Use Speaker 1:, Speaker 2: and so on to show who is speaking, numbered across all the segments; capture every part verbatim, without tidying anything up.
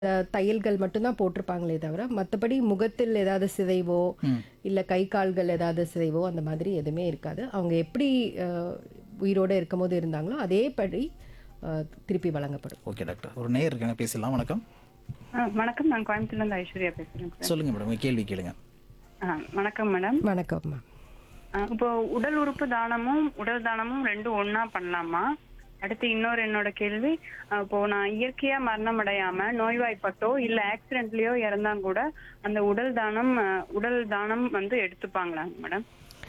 Speaker 1: அ தையல்கள் மட்டும் தான் போட்டிருப்பாங்களே தவிர, மத்தபடி முகத்தில் ஏதாவது சிதைவோ,
Speaker 2: ம்.
Speaker 1: இல்ல கை, கால்கள் ஏதாவது சிதைவோ அந்த மாதிரி எதுவுமே இருக்காது. அவங்க எப்படி அ உயிரோட இருக்கும்போது இருந்தாங்களோ, அதே படி அ திருப்பி வழங்கப்படும்.
Speaker 2: Okay doctor. ஒரு நேயர் இருக்காங்க, பேசலாம். வணக்கம்.
Speaker 3: ஆ, வணக்கம். நான் கோயம்புத்தூர்லேருந்து ஐஸ்வர்யா பேசுகிறேன் சார்.
Speaker 2: சொல்லுங்க மேடம், உங்க கேள்வி கேளுங்க.
Speaker 3: ஆ, வணக்கம் மேடம்.
Speaker 1: வணக்கம் மேம்.
Speaker 3: ஆ, இப்போ உடல் உறுப்பு தானமும் உடல் தானமும் ரெண்டும் ஒண்ணா பண்ணலாமா? அடுத்து இன்னொரு என்னோட கேள்வி, ஆ, இப்போ நான் இயற்கையா மரணம் அடையாம நோய்வாய்ப்பட்டோ இல்ல ஆக்சிடென்ட்லயோ இறந்தா கூட அந்த உடல் தானம் ஆ, உடல் தானம் வந்து எடுத்துப்பாங்களா மேடம்?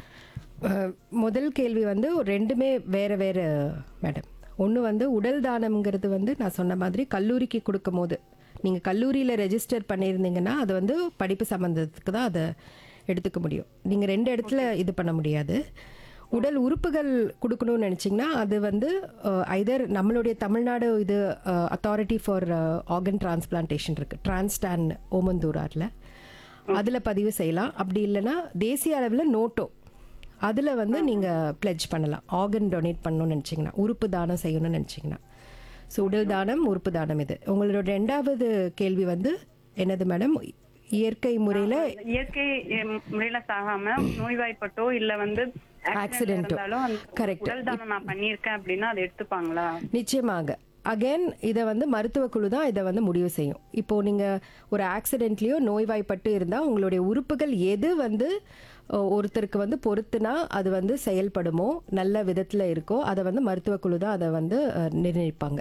Speaker 1: அ முதல் கேள்வி வந்து ரெண்டுமே வேற வேற மேடம். ஒன்று வந்து உடல் தானம்ங்கிறது வந்து நான் சொன்ன மாதிரி கல்லூரிக்கு கொடுக்கும்போது, நீங்கள் கல்லூரியில் ரெஜிஸ்டர் பண்ணியிருந்தீங்கன்னா அது வந்து படிப்பு சம்மந்தத்துக்கு தான் அதை எடுத்துக்க முடியும். நீங்கள் ரெண்டு இடத்துல இது பண்ண முடியாது. உடல் உறுப்புகள் கொடுக்கணும்னு நினச்சிங்கன்னா அது வந்து ஐதர் நம்மளுடைய தமிழ்நாடு இது அத்தாரிட்டி ஃபார் ஆர்கன் டிரான்ஸ்பிளான்டேஷன் இருக்குது, டிரான்ஸ்டான் ஓமந்தூராரில், அதில் பதிவு செய்யலாம். அப்படி இல்லைன்னா தேசிய அளவில் நோட்டோ அதில் வந்து நீங்கள் பிளெட்ஜ் பண்ணலாம். ஆர்கன் டொனேட் பண்ணணும்னு நினச்சிங்கன்னா, உறுப்பு தானம் செய்யணும்னு நினச்சிங்கன்னா. ஸோ உடல் தானம், உறுப்பு தானம். இது உங்களோட ரெண்டாவது கேள்வி வந்து என்னது மேடம்? இயற்கை முறையில்
Speaker 3: இயற்கை எம், முறையில சாகாம நோய்வாய்ப்பட்டோ இல்ல வந்து
Speaker 1: Accident-ஓ.
Speaker 3: ஆக்சிடென்ட் இருந்தாலும் அந்த
Speaker 1: Correct.
Speaker 3: உடல் தானம் நான் பண்ணியிருக்கேன் அப்படின்னா அதை எடுத்துப்பாங்களா?
Speaker 1: நிச்சயமாக. அகைன் இதை வந்து மருத்துவ குழு தான் இதை வந்து முடிவு செய்யும். இப்போது நீங்கள் ஒரு ஆக்சிடென்ட்லேயோ நோய்வாய்ப்பட்டு இருந்தால் உங்களுடைய உறுப்புகள் எது வந்து அஹ், ஒருத்தருக்கு வந்து பொறுத்துனா அது வந்து செயல்படுமோ, நல்ல விதத்தில் இருக்கோ, அதை வந்து மருத்துவ குழு தான் அதை வந்து அஹ், நிர்ணயிப்பாங்க.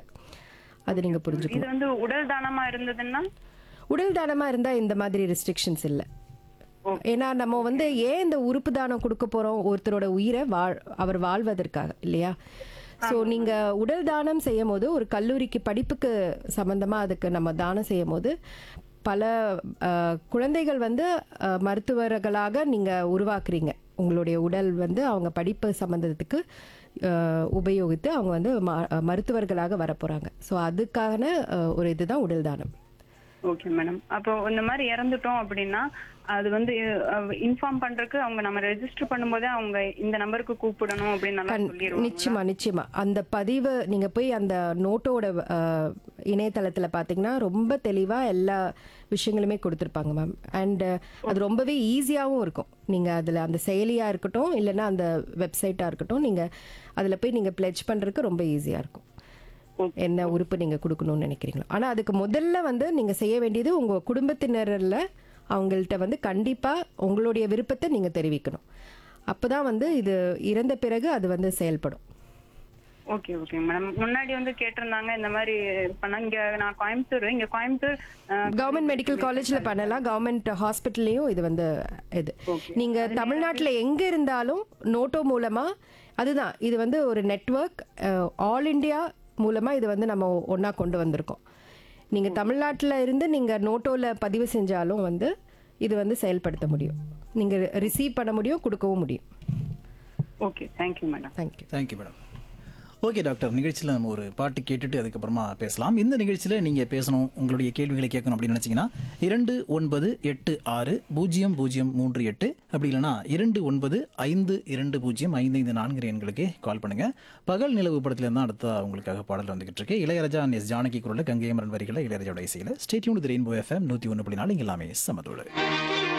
Speaker 1: அது நீங்கள்
Speaker 3: இது
Speaker 1: புரிஞ்சுக்கணும்.
Speaker 3: வந்து உடல் தானமா இருந்ததுன்னா
Speaker 1: உடல் தானமாக இருந்தால் இந்த மாதிரி ரெஸ்ட்ரிக்ஷன்ஸ் இல்லை. ஏன்னா நம்ம வந்து ஏன் இந்த உறுப்பு தானம் கொடுக்க போகிறோம்? ஒருத்தரோட உயிரை வாழ் அவர் வாழ்வதற்காக இல்லையா? ஸோ நீங்கள் உடல் தானம் செய்யும் போது ஒரு கல்லூரிக்கு படிப்புக்கு சம்மந்தமாக அதுக்கு நம்ம தானம் செய்யும் போது பல அஹ், குழந்தைகள் வந்து அஹ், மருத்துவர்களாக நீங்கள் உருவாக்குறீங்க. உங்களுடைய உடல் வந்து அவங்க படிப்பு சம்மந்தத்துக்கு அஹ், உபயோகித்து அவங்க வந்து ம- மருத்துவர்களாக வரப்போகிறாங்க. ஸோ அதுக்கான அஹ், ஒரு இதுதான் உடல் தானம்.
Speaker 3: Okay madam. அப்போ இந்த மாதிரி இறந்துட்டோம் அப்படின்னா அது வந்து இன்ஃபார்ம் பண்றதுக்கு அவங்க நம்ம ரெஜிஸ்டர் பண்ணும்போதே அவங்க இந்த நம்பருக்கு கூப்பிடணும் அப்படின்னு நல்லா
Speaker 1: கண்-
Speaker 3: சொல்லிடுவாங்க.
Speaker 1: நிச்சயமா நிச்சயமா அந்த பதிவு நீங்க போய் அந்த நோட்டோட அஹ், இணையதளத்துல பாத்தீங்கன்னா ரொம்ப தெளிவா எல்லா விஷயங்களுமே கொடுத்துருப்பாங்க மேம். அண்ட் அது ரொம்பவே ஈஸியாகவும் இருக்கும். நீங்க அதுல அந்த செயலியா இருக்கட்டும் இல்லைன்னா அந்த வெப்சைட்டா இருக்கட்டும், நீங்க அதுல போய் நீங்க பிளெட்ஜ் பண்றதுக்கு ரொம்ப ஈஸியா இருக்கும். என்ன உறுப்பு நீங்க கொடுக்கணும்னு நினைக்கிறீங்களோ. ஆனா அதுக்கு முதல்ல வந்து நீங்க செய்ய வேண்டியது உங்க குடும்பத்தினர்ல அவங்கள்ட்ட வந்து கண்டிப்பா உங்களுடைய விருப்பத்தை நீங்க தெரிவிக்கணும். அப்பதான் வந்து இது இறந்த பிறகு அது வந்து செயல்படும்.
Speaker 3: Okay okay madam. முன்னாடி வந்து கேட்டிருந்தாங்க இந்த மாதிரி பண்ண. இங்க நான் கோயம்புத்தூர், இங்க கோயம்புத்தூர் அஹ்,
Speaker 1: கவர்மெண்ட் மெடிக்கல் காலேஜ்ல பண்ணலாம், கவர்மெண்ட் ஹாஸ்பிட்டல்லையும் இது வந்து இது. நீங்க தமிழ்நாட்டில் எங்க இருந்தாலும் நோட்டோ மூலமா, அதுதான் இது வந்து ஒரு நெட்வொர்க், ஆல் இண்டியா மூலமா இது வந்து நம்ம ஒண்ணா கொண்டு வந்திருக்கோம். நீங்க தமிழ்நாட்டில் இருந்து நீங்க நோட்டோல பதிவு செஞ்சாலும் வந்து இது வந்து செயல்படுத்த முடியும். நீங்க ரிசீவ் பண்ண முடியும், கொடுக்கவும் முடியும்.
Speaker 3: Okay, thank you madam.
Speaker 1: Thank you.
Speaker 2: Thank you madam. Okay doctor, நிகழ்ச்சியில் நம்ம ஒரு பாட்டு கேட்டுட்டு அதுக்கப்புறமா பேசலாம். இந்த நிகழ்ச்சியில் நீங்கள் பேசணும், உங்களுடைய கேள்விகளை கேட்கணும் அப்படின்னு நினச்சிங்கன்னா இரண்டு ஒன்பது எட்டு ஆறு பூஜ்ஜியம் பூஜ்ஜியம் மூன்று எட்டு, அப்படி இல்லைனா இரண்டு ஒன்பது ஐந்து இரண்டு பூஜ்ஜியம் ஐந்து ஐந்து நான்கு எண்களுக்கு கால் பண்ணுங்கள். பகல் நிலவு படத்துல இருந்தால் அடுத்த உங்களுக்காக பாடல் வந்துகிட்டு இருக்கு. இளையராஜா எஸ் ஜானகி குரலில், கங்கை அமரன் வரிகளை, இளையராஜோட இசையில். Stay tune with rainbow FM நூற்றி ஒன்று புள்ளி நாலு, இங்கே எல்லாமே சமத்தோடு.